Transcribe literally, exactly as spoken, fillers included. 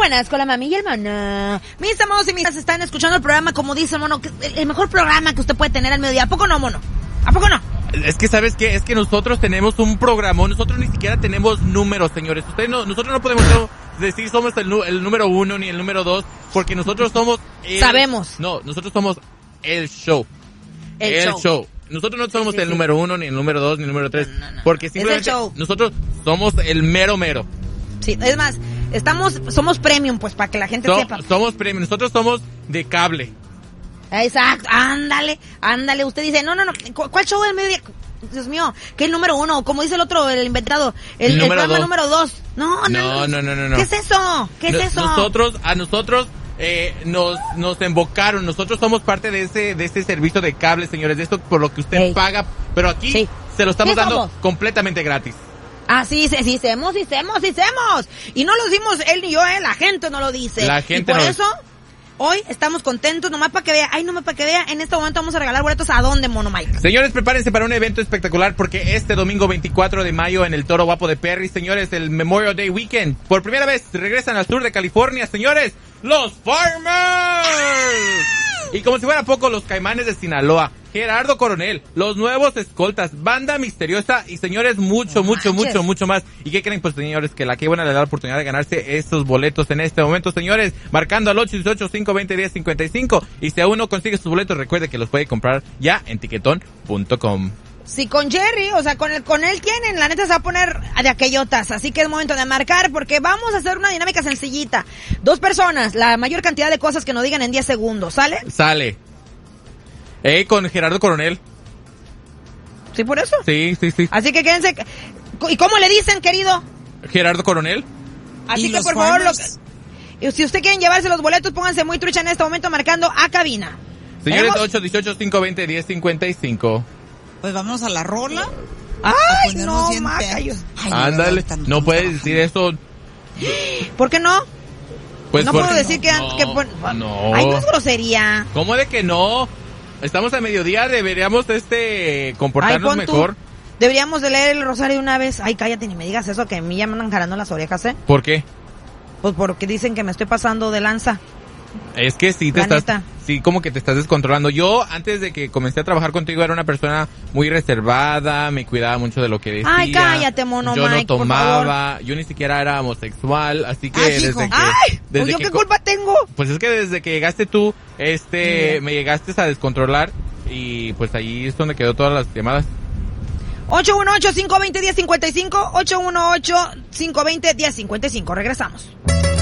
buenas, con la mami y el mono. Mis amados y mis están escuchando el programa, como dice el mono, el mejor programa que usted puede tener al mediodía. ¿A poco no, mono? ¿A poco no? Es que, ¿sabes qué? Es que nosotros tenemos un programa, nosotros ni siquiera tenemos números, señores. Ustedes no, nosotros no podemos decir somos el, el número uno ni el número dos, porque nosotros somos... El, Sabemos. No, nosotros somos el show. El, el show. show. Nosotros no somos sí, sí, el sí. número uno, ni el número dos, ni el número tres, no, no, no. porque simplemente Es el show. nosotros somos el mero mero. Sí, es más, estamos, somos premium, pues, para que la gente So, sepa. Somos premium, nosotros somos de cable. Exacto, ándale, ándale. Usted dice, no, no, no, ¿cuál show del mediodía? Dios mío, ¿qué es el número uno? Como dice el otro, el inventado, el, el, el programa dos. número dos. No, no, no, no, no, no, no. ¿Qué es eso? ¿Qué no, es eso? Nosotros, a nosotros, eh, nos, nos embocaron. Nosotros somos parte de ese, de ese servicio de cable, señores, de esto por lo que usted Ey. paga, pero aquí Sí. se lo estamos ¿Qué dando somos? completamente gratis. Ah, sí, sí, sí, hacemos, sí, hacemos, sí, hacemos. Y no lo decimos él ni yo, eh, la gente no lo dice. La gente y por no- eso, hoy estamos contentos, nomás para que vea, ay, nomás para que vea, en este momento vamos a regalar boletos ¿a dónde, Mono Mike? Señores, prepárense para un evento espectacular porque este domingo veinticuatro de mayo en el Toro Guapo de Perry, señores, el Memorial Day Weekend, por primera vez regresan al sur de California, señores, los Farmers. Y como si fuera poco, los Caimanes de Sinaloa, Gerardo Coronel, los nuevos escoltas, Banda Misteriosa y señores, mucho, No mucho, manches. mucho, mucho más. ¿Y qué creen? Pues señores, que la que buena le da la oportunidad de ganarse estos boletos en este momento, señores, marcando al ocho uno ocho, cinco dos cero, uno cero cinco cinco. Y si aún no consigue sus boletos, recuerde que los puede comprar ya en tiquetón punto com. Si con Jerry, o sea, con el, con él tienen, la neta se va a poner de aquellotas, así que es momento de marcar porque vamos a hacer una dinámica sencillita. Dos personas, la mayor cantidad de cosas que nos digan en diez segundos, ¿sale? Sale. Eh, con Gerardo Coronel. ¿Sí, por eso? Sí, sí, sí. Así que quédense. ¿Y cómo le dicen, querido? Gerardo Coronel. Así ¿Y que los por favor, lo Farmers? que- y si usted quieren llevarse los boletos, pónganse muy trucha en este momento marcando a cabina. Señores, ¿Tenemos? ocho uno ocho, cinco dos cero, uno cero cinco cinco. Pues vamos a la rola. Ay, ponernos no, bien maca, perros. yo- Ay, no, Ándale. ahorita No estamos puedes trabajando. decir eso. ¿Por qué no? Pues no porque- puedo decir que... No, que pon- no. Ay, no es grosería. ¿Cómo de que no? Estamos a mediodía, deberíamos este Ay, comportarnos pon tú. mejor. Deberíamos de leer el rosario una vez. Ay, cállate, ni me digas eso, que a mí ya me andan jalando las orejas, ¿eh? ¿Por qué? Pues porque dicen que me estoy pasando de lanza. Es que sí te La estás, neta. sí como que te estás descontrolando. Yo antes de que comencé a trabajar contigo era una persona muy reservada, me cuidaba mucho de lo que decía. Ay, cállate, mono Yo Mike, no por tomaba, yo ni siquiera era homosexual, así que Ay, hijo. desde que, Ay, desde pues yo que qué co- culpa tengo. Pues es que desde que llegaste tú, este, Mira. me llegaste a descontrolar y pues ahí es donde quedó todas las llamadas. ocho uno ocho, cinco dos cero, uno cero cinco cinco. ocho uno ocho, cinco dos cero, uno cero cinco cinco. Regresamos.